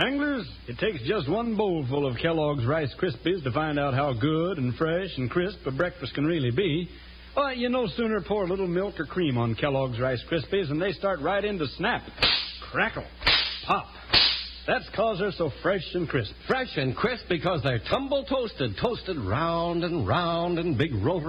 Wranglers, it takes just one bowlful of Kellogg's Rice Krispies to find out how good and fresh and crisp a breakfast can really be. Well, you no sooner pour a little milk or cream on Kellogg's Rice Krispies and they start right in to snap, crackle, pop. That's 'cause they're so fresh and crisp. Fresh and crisp because they're tumble toasted round and round in big rotary